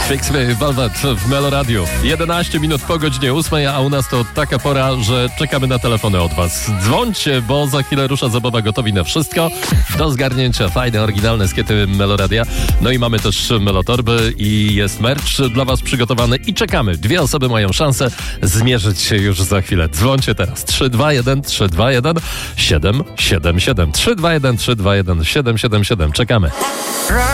Fix Me Velvet w Meloradiu. 11 minut po godzinie 8, a u nas to taka pora, że czekamy na telefony od was. Dzwońcie, bo za chwilę rusza zabawa Gotowi na wszystko. Do zgarnięcia fajne, oryginalne skiety Meloradia. No i mamy też Melotorby i jest merch dla was przygotowany i czekamy. 2 osoby mają szansę zmierzyć się już za chwilę. Dzwońcie teraz. 321 321 777. 321 321 777. Czekamy.